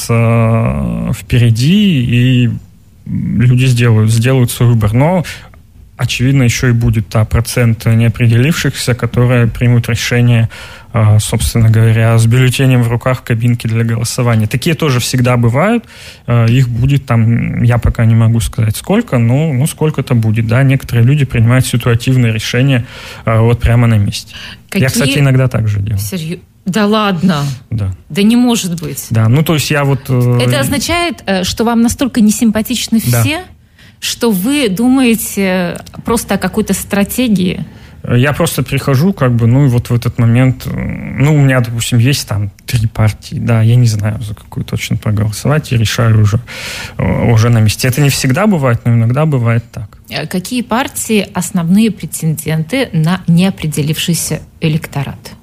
месяца впереди, и люди сделают, сделают свой выбор. Но очевидно, еще и будет та процент неопределившихся, которые примут решение, собственно говоря, с бюллетенем в руках в кабинке для голосования. Такие тоже всегда бывают. Их будет там, я пока не могу сказать сколько, но ну, сколько-то будет. Да? Некоторые люди принимают ситуативные решения вот прямо на месте. Какие... Я, кстати, иногда так же делаю. Серьезно? Да ладно? Да. Да не может быть. Да, ну то есть я вот... Это означает, что вам настолько несимпатичны все, да, что вы думаете просто о какой-то стратегии? Я просто прихожу, как бы, ну, и вот в этот момент, ну, у меня, допустим, есть там три партии, да, я не знаю, за какую точно проголосовать, и решаю уже, уже на месте. Это не всегда бывает, но иногда бывает так. Какие партии основные претенденты на неопределившийся электорат?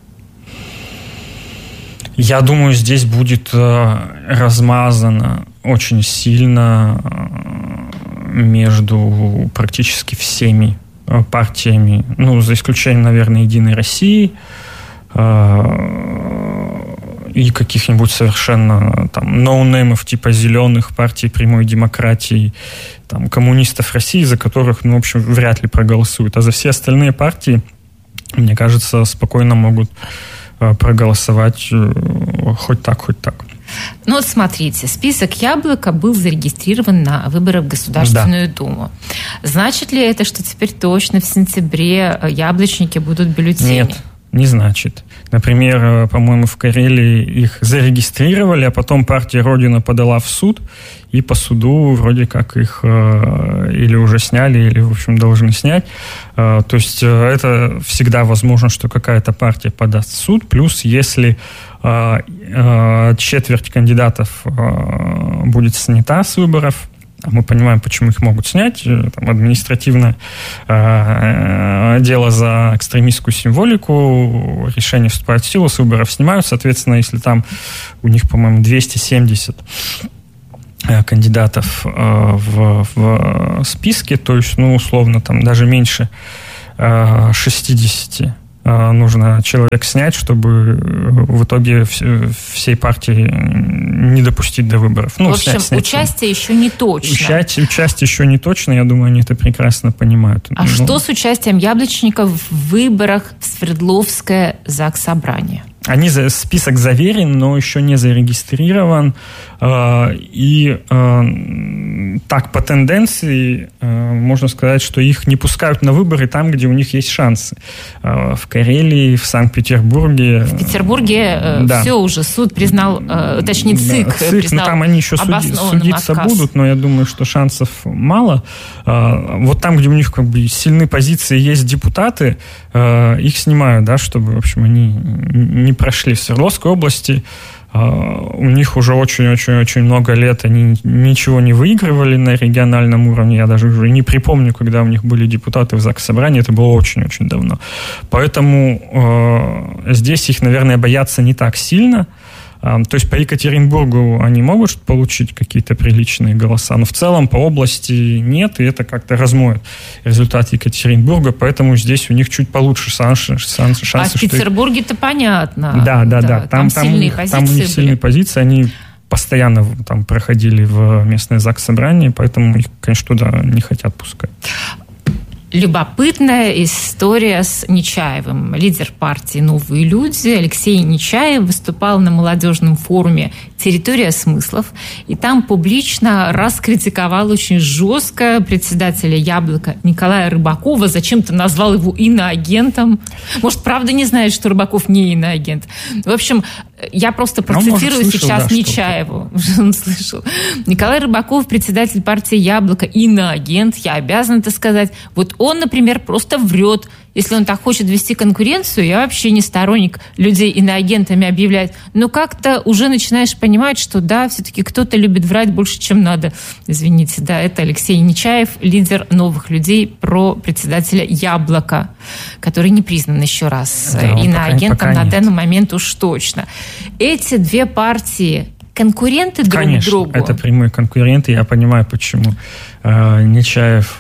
Я думаю, здесь будет размазано очень сильно между практически всеми партиями, ну, за исключением, наверное, «Единой России» и каких-нибудь совершенно там ноунеймов типа «Зеленых», партии «Прямой демократии», там, коммунистов России, за которых, ну, в общем, вряд ли проголосуют. А за все остальные партии, мне кажется, спокойно могут проголосовать хоть так, хоть так. Ну вот смотрите, список «Яблока» был зарегистрирован на выборах в Государственную да. Думу. Значит ли это, что теперь точно в сентябре яблочники будут бюллетени? Нет. не значит. Например, по-моему, в Карелии их зарегистрировали, а потом партия «Родина» подала в суд, и по суду вроде как их э, или уже сняли, или, в общем, должны снять. Э, то есть э, это всегда возможно, что какая-то партия подаст в суд. Плюс, если э, э, четверть кандидатов э, будет снята с выборов, а мы понимаем, почему их могут снять. Там административное э, дело за экстремистскую символику, решение вступает в силу, с выборов снимают. Соответственно, если там у них, по-моему, двести семьдесят э, кандидатов э, в, в списке, то есть, ну, условно, там даже меньше э, шестьдесят нужно человек снять, чтобы в итоге всей партии не допустить до выборов. Ну, в общем, снять, снять, участие еще не точно. Участие, участие еще не точно, я думаю, они это прекрасно понимают. А ну, что с участием яблочников в выборах в Свердловское Заксобрание? Они, список заверен, но еще не зарегистрирован. И так, по тенденции, можно сказать, что их не пускают на выборы там, где у них есть шансы. В Карелии, в Санкт-Петербурге. В Петербурге да. все уже суд признал, точнее ЦИК, да, ЦИК признал ну, там они еще суди, судиться отказ. будут, но я думаю, что шансов мало. Вот там, где у них как бы сильные позиции, есть депутаты, их снимают, да, чтобы, в общем, они не прошли. В Свердловской области uh, у них уже очень-очень-очень много лет они ничего не выигрывали на региональном уровне. Я даже уже не припомню, когда у них были депутаты в Заксобрании. Это было очень-очень давно. Поэтому uh, здесь их, наверное, боятся не так сильно. Uh, то есть по Екатеринбургу они могут получить какие-то приличные голоса, но в целом по области нет, и это как-то размоет результат Екатеринбурга, поэтому здесь у них чуть получше шансы. шансы а в Петербурге-то их... понятно. Да, да, да. да. Там, там, сильные там, там у них сильные позиции, они постоянно там проходили в местное заксобрание, поэтому их, конечно, туда не хотят пускать. Любопытная история с Нечаевым. Лидер партии «Новые люди» Алексей Нечаев выступал на молодежном форуме «Территория смыслов», и там публично раскритиковал очень жестко председателя «Яблока» Николая Рыбакова, зачем-то назвал его иноагентом. Может, правда не знает, что Рыбаков не иноагент. В общем, я просто процитирую ну, сейчас да, Нечаеву. Он слышал. Николай Рыбаков, председатель партии «Яблоко», иноагент, я обязан это сказать. Вот он, например, просто врет. Если он так хочет вести конкуренцию, я вообще не сторонник людей иноагентами объявлять. Но как-то уже начинаешь понимать, что да, все-таки кто-то любит врать больше, чем надо. Извините, да, это Алексей Нечаев, лидер «Новых людей», про председателя «Яблока», который не признан еще раз да, иноагентом пока, пока на данный момент уж точно. Эти две партии конкуренты друг Конечно, другу? это прямые конкуренты. Я понимаю, почему э, Нечаев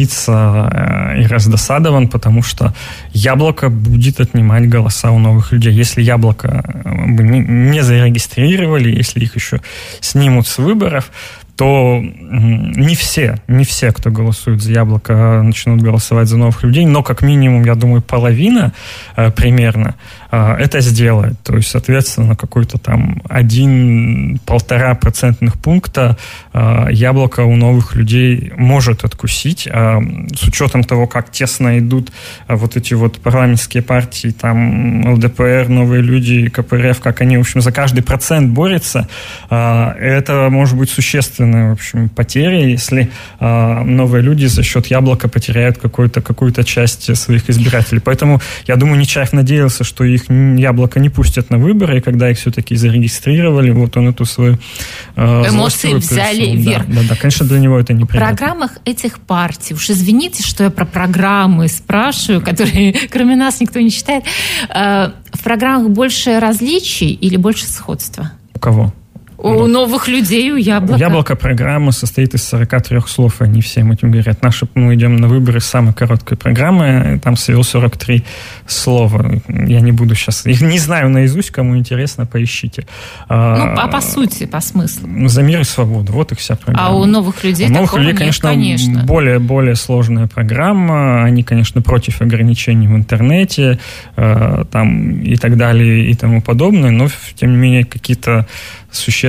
злится э, и раздосадован, потому что «Яблоко» будет отнимать голоса у новых людей. Если «Яблоко» бы не, не зарегистрировали, если их еще снимут с выборов, то не все, не все, кто голосует за «Яблоко», начнут голосовать за новых людей, но как минимум, я думаю, половина э, примерно э, это сделает. То есть, соответственно, какой-то там один-полтора процентных пункта э, «Яблоко» у новых людей может откусить. А с учетом того, как тесно идут э, вот эти вот парламентские партии, там ЛДПР, «Новые люди», КПРФ, как они, в общем, за каждый процент борются, э, это может быть существенно в общем, потери, если э, новые люди за счет «Яблока» потеряют какую-то, какую-то часть своих избирателей. Поэтому, я думаю, Нечаев надеялся, что их «Яблоко» не пустят на выборы, и когда их все-таки зарегистрировали, вот он эту свою э, эмоции взяли вверх. Да, да, да, конечно, для него это неприятно. В программах этих партий, уж извините, что я про программы спрашиваю, которые кроме нас никто не читает, э, в программах больше различий или больше сходства? У кого? У вот. Новых людей, у «Яблока». «Яблоко» программа состоит из сорока трёх слов, они всем этим говорят. Наши, мы идем на выборы с самой короткой программы, там всего сорок три слова. Я не буду сейчас, их не знаю наизусть, кому интересно, поищите. Ну, а по сути, по смыслу? «За мир и свободу», вот их вся программа. А у новых людей у новых людей, нет, конечно, конечно. Более, более сложная программа, они, конечно, против ограничений в интернете, там и так далее, и тому подобное, но, тем не менее, какие-то существенные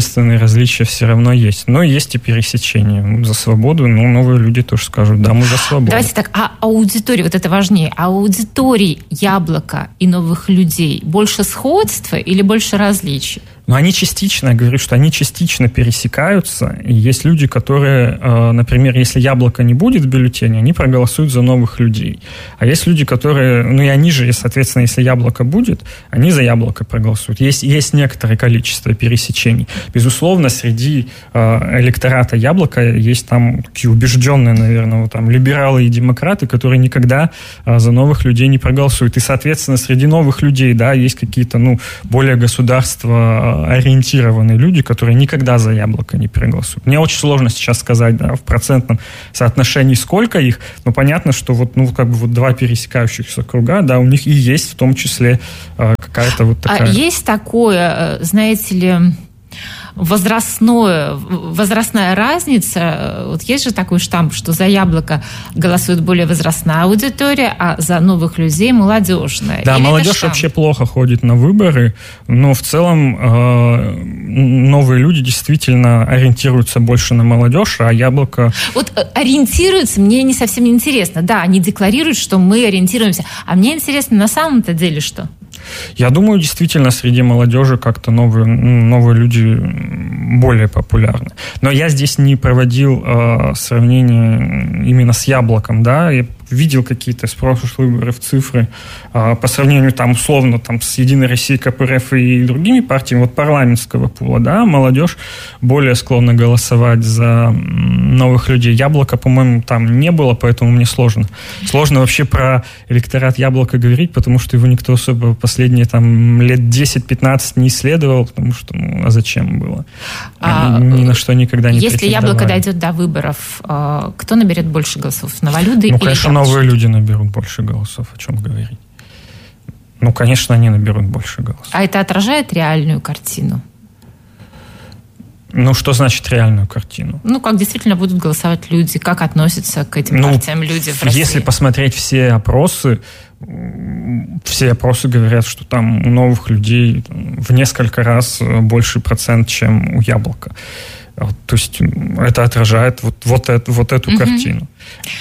существенные различия все равно есть. Но есть и пересечения. За свободу, ну, новые люди тоже скажут, да, мы за свободу. Давайте так, а аудитория, вот это важнее, а аудитории Яблока и новых людей больше сходства или больше различий? Но они частично, я говорю, что они частично пересекаются. И есть люди, которые, например, если Яблоко не будет в бюллетене, они проголосуют за новых людей. А есть люди, которые, ну и они же, соответственно, если Яблоко будет, они за Яблоко проголосуют. Есть, есть некоторое количество пересечений. Безусловно, среди электората Яблока есть там такие убежденные, наверное, вот там либералы и демократы, которые никогда за новых людей не проголосуют. И, соответственно, среди новых людей, да, есть какие-то, ну, более государства ориентированные люди, которые никогда за Яблоко не проголосуют. Мне очень сложно сейчас сказать, да, в процентном соотношении сколько их, но понятно, что вот, ну, как бы вот два пересекающихся круга, да, у них и есть в том числе э, какая-то вот такая... А есть такое, знаете ли, возрастное, возрастная разница? Вот есть же такой штамп, что за Яблоко голосует более возрастная аудитория, а за новых людей молодежная. Да, Или молодежь вообще плохо ходит на выборы, но в целом э, новые люди действительно ориентируются больше на молодежь, а Яблоко... Вот ориентируются, мне не совсем интересно. Да, они декларируют, что мы ориентируемся. А мне интересно, на самом-то деле что? Я думаю, действительно, среди молодежи как-то новые, новые люди более популярны. Но я здесь не проводил э, сравнение именно с Яблоком, да, я видел какие-то с прошлых выборов цифры э, по сравнению там условно там, с Единой Россией, КПРФ и другими партиями, вот парламентского пула, да, молодежь более склонна голосовать за новых людей. Яблоко, по-моему, там не было, поэтому мне сложно. Сложно вообще про электорат Яблока говорить, потому что его никто особо последние там лет десять-пятнадцать не исследовал, потому что, ну, а зачем было? А, ни на что никогда не Если Яблоко дойдет до выборов, кто наберет больше голосов? Новолюды ну, или конечно, Яблочко? Новые люди наберут больше голосов. О чем говорить? Ну, конечно, они наберут больше голосов. А это отражает реальную картину? Ну, что значит реальную картину? Ну, как действительно будут голосовать люди, как относятся к этим ну, партиям люди в России? Если посмотреть все опросы, все опросы говорят, что там у новых людей в несколько раз больше процент, чем у Яблока. То есть это отражает вот, вот, это, вот эту угу. картину.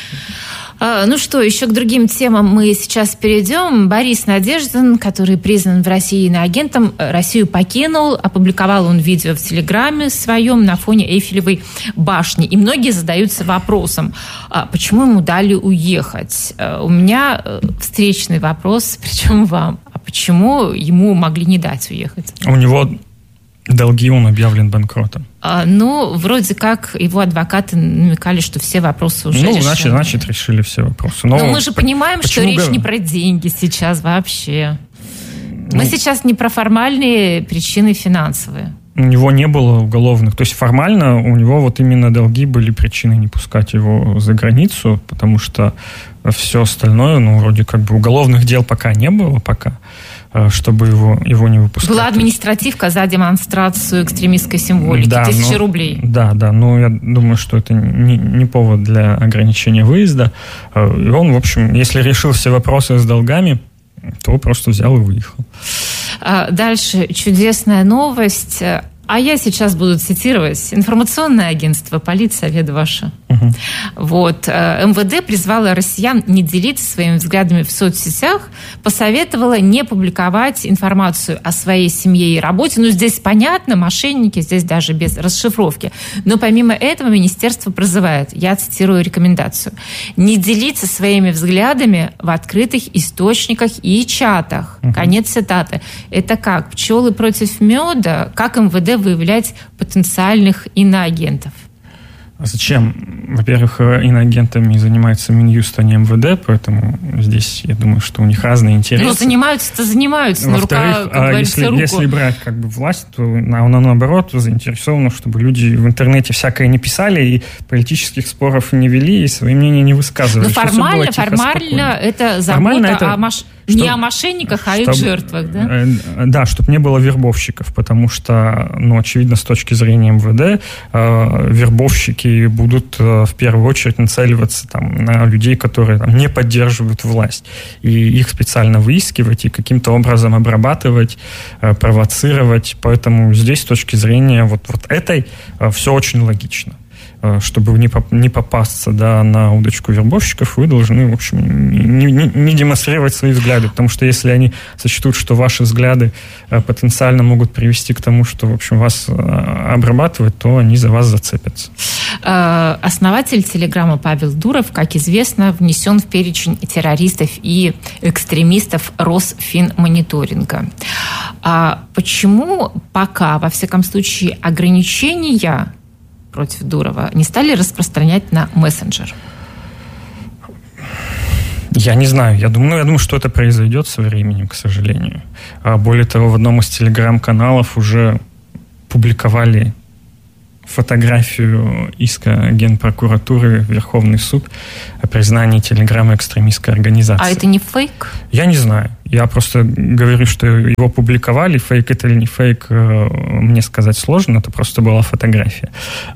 Ну что, еще к другим темам мы сейчас перейдем. Борис Надеждин, который признан в России иноагентом, Россию покинул. Опубликовал он видео в Телеграме своем на фоне Эйфелевой башни. И многие задаются вопросом, почему ему дали уехать? У меня встречный вопрос, причем вам. А почему ему могли не дать уехать? У него долги, он объявлен банкротом. А, ну, вроде как его адвокаты намекали, что все вопросы уже ну, решены. Значит, значит, решили все вопросы. Но, Но мы же понимаем, что речь говорю? не про деньги сейчас вообще. Ну, мы сейчас не про формальные причины финансовые. У него не было уголовных. То есть формально у него вот именно долги были причиной не пускать его за границу, потому что все остальное, ну, вроде как бы уголовных дел пока не было, пока, чтобы его, его не выпускать. Была административка за демонстрацию экстремистской символики, да, тысячи но, рублей. Да, да, но я думаю, что это не, не повод для ограничения выезда. И он, в общем, если решил все вопросы с долгами, то просто взял и выехал. Дальше чудесная новость. А я сейчас буду цитировать информационное агентство «Политсовет» ваше. Угу. Вот. эм вэ дэ призвало россиян не делиться своими взглядами в соцсетях, посоветовало не публиковать информацию о своей семье и работе. Ну, здесь понятно, мошенники, здесь даже без расшифровки. Но помимо этого министерство призывает, я цитирую рекомендацию, не делиться своими взглядами в открытых источниках и чатах. Угу. Конец цитаты. Это как? Пчелы против меда? Как эм вэ дэ выявлять потенциальных иноагентов? А зачем? Во-первых, иноагентами занимается Минюст, а не эм вэ дэ, поэтому здесь, я думаю, что у них разные интересы. Ну, занимаются-то занимаются, но рука, как а говорится, если, руку. если брать как бы власть, то она, наоборот, заинтересована, чтобы люди в интернете всякое не писали и политических споров не вели, и свои мнения не высказывали. Но формально, формально это забота формально это... о маш... Не чтоб, о мошенниках, а о их жертвах, да? Да, чтобы не было вербовщиков, потому что, ну, очевидно, с точки зрения эм вэ дэ, э, вербовщики будут э, в первую очередь нацеливаться там, на людей, которые там, не поддерживают власть. И их специально выискивать и каким-то образом обрабатывать, э, провоцировать. Поэтому здесь с точки зрения вот, вот этой э, все очень логично. Чтобы не, поп- не попасться, да, на удочку вербовщиков, вы должны, в общем, не, не, не демонстрировать свои взгляды, потому что если они сочтут, что ваши взгляды э, потенциально могут привести к тому, что, в общем, вас э, обрабатывают, то они за вас зацепятся. Основатель Телеграма Павел Дуров, как известно, внесен в перечень террористов и экстремистов Росфинмониторинга. А почему пока, во всяком случае, ограничения против Дурова не стали распространять на мессенджер? Я не знаю. Я думаю, я думаю, что это произойдет со временем, к сожалению. А более того, в одном из телеграм-каналов уже публиковали фотографию иска Генпрокуратуры в Верховный суд о признании Телеграма экстремистской организацией. А это не фейк? Я не знаю. Я просто говорю, что его публиковали. Фейк это или не фейк, мне сказать сложно. Это просто была фотография.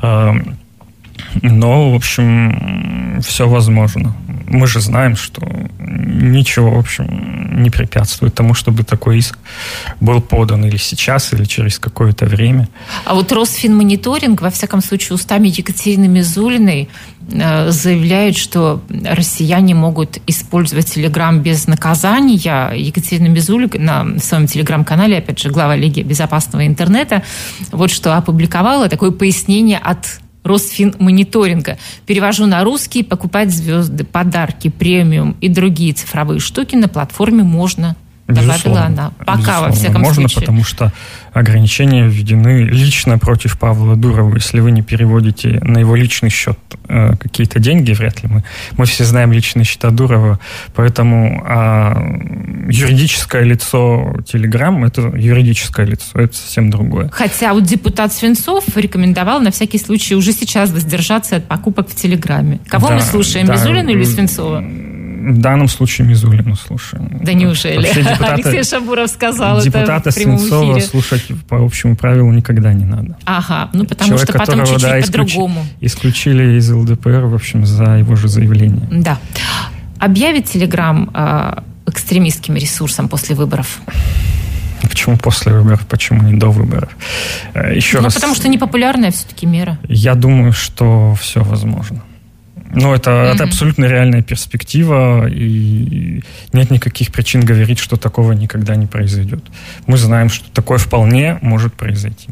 Но, в общем, все возможно. Мы же знаем, что ничего, в общем, не препятствует тому, чтобы такой иск был подан или сейчас, или через какое-то время. А вот Росфинмониторинг, во всяком случае, устами Екатерины Мизулиной заявляют, что россияне могут использовать Телеграм без наказания. Екатерина Мизулина на своем Телеграм-канале, опять же, глава Лиги безопасного интернета, вот что опубликовала, такое пояснение от Росфинмониторинга. Перевожу на русский: покупать звезды, подарки, премиум и другие цифровые штуки на платформе можно, добавила Безусловно. она. Пока, Безусловно. во всяком можно, случае. Потому что ограничения введены лично против Павла Дурова. Если вы не переводите на его личный счет э, какие-то деньги, вряд ли мы. Мы все знаем личные счета Дурова, поэтому а, юридическое лицо Телеграм — это юридическое лицо, это совсем другое. Хотя вот депутат Свинцов рекомендовал на всякий случай уже сейчас воздержаться от покупок в Телеграме. Кого да, мы слушаем, да, Мизулину или Свинцова? В данном случае Мизулину слушаем. Да неужели? Депутата, Алексей Шабуров сказал депутата это в прямом Свинцова эфире. Слушать по общему правилу никогда не надо. Ага, ну потому Человек, что потом чуть-чуть да, по-другому. Исключили из эл дэ пэ эр, в общем, за его же заявление. Да. Объявит Телеграм э, экстремистским ресурсом после выборов? Почему после выборов, почему не до выборов? Еще ну, раз. потому что непопулярная все-таки мера. Я думаю, что все возможно. Ну, это, mm-hmm. это абсолютно реальная перспектива, и нет никаких причин говорить, что такого никогда не произойдет. Мы знаем, что такое вполне может произойти.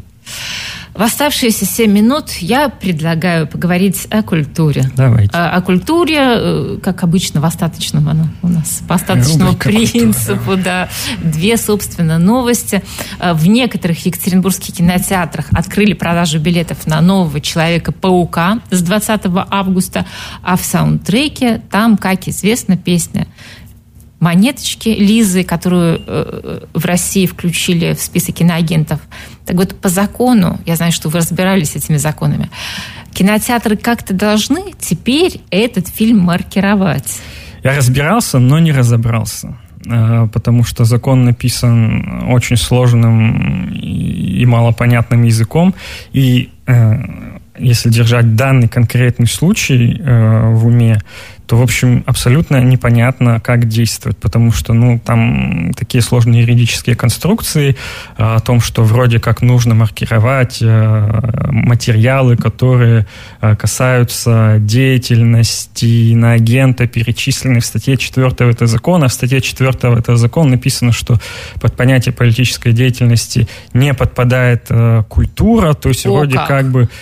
В оставшиеся семь минут я предлагаю поговорить о культуре. Давайте. О, о культуре, как обычно, в остаточном она у нас, по остаточному Рубрика принципу, культура. Да. Две, собственно, новости. В некоторых екатеринбургских кинотеатрах открыли продажу билетов на нового Человека-паука с двадцатого августа, а в саундтреке там, как известно, песня «Монеточки» Лизы, которую э, в России включили в список киноагентов. Так вот, по закону, я знаю, что вы разбирались с этими законами, кинотеатры как-то должны теперь этот фильм маркировать. Я разбирался, но не разобрался. Потому что закон написан очень сложным и малопонятным языком. И если держать данный конкретный случай в уме, то, в общем, абсолютно непонятно, как действовать, потому что, ну, там такие сложные юридические конструкции о том, что вроде как нужно маркировать материалы, которые касаются деятельности иноагента, перечисленной в статье четвёртой этого закона. В статье четвёртой этого закона написано, что под понятие политической деятельности не подпадает культура, то есть О, вроде как. как бы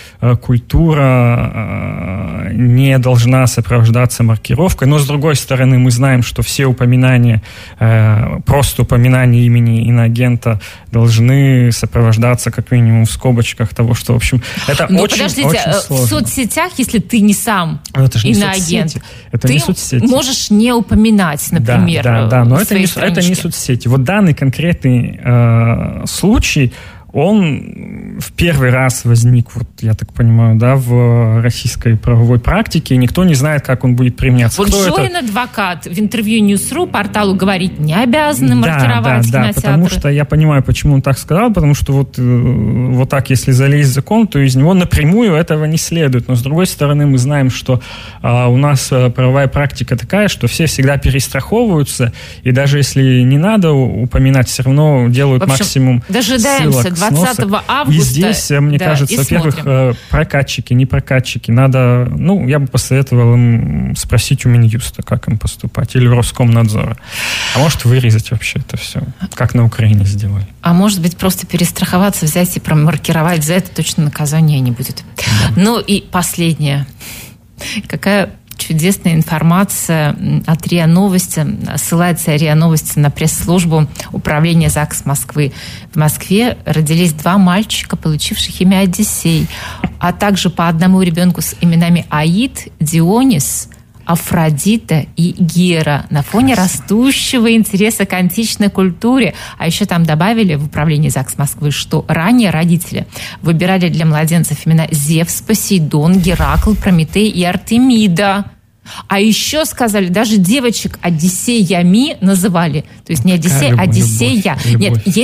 культура не должна сопровождаться маркировкой. Но, с другой стороны, мы знаем, что все упоминания, э, просто упоминания имени иноагента должны сопровождаться как минимум в скобочках того, что, в общем, это Но очень, подождите, очень сложно. В соцсетях, если ты не сам это же иноагент, не это ты не соцсети. можешь не упоминать, например, да, да, да, но это не, страничке. это не соцсети. Вот данный конкретный э, случай, он в первый раз возник, вот, я так понимаю, да, в российской правовой практике, и никто не знает, как он будет применяться. Вот Кто Жорин, это? Адвокат, в интервью Ньюс.ру порталу говорит, не обязаны маркировать да, да, кинотеатры. Да, потому что я понимаю, почему он так сказал, потому что вот, вот так, если залезть в закон, то из него напрямую этого не следует. Но, с другой стороны, мы знаем, что а, у нас правовая практика такая, что все всегда перестраховываются, и даже если не надо упоминать, все равно делают в общем, максимум дожидаемся ссылок, двадцатого августа. И здесь, мне да, кажется, во-первых, смотрим. прокатчики, не прокатчики, надо, ну, я бы посоветовал им спросить у Минюста, как им поступать, или у Роскомнадзора. А может, вырезать вообще это все, как на Украине сделали. А может быть, просто перестраховаться, взять и промаркировать, за это точно наказания не будет. Да. Ну и последнее. Какая чудесная информация от РИА Новости. Ссылается РИА Новости на пресс-службу управления ЗАГС Москвы. В Москве родились два мальчика, получивших имя Одиссей, а также по одному ребенку с именами Аид, Дионис, Афродита и Гера на фоне растущего интереса к античной культуре. А еще там добавили в управлении ЗАГС Москвы, что ранее родители выбирали для младенцев имена Зевс, Посейдон, Геракл, Прометей и Артемида. А еще сказали, даже девочек Одиссеями называли. То есть не Одиссей, а Одиссея. Любовь, любовь. Нет,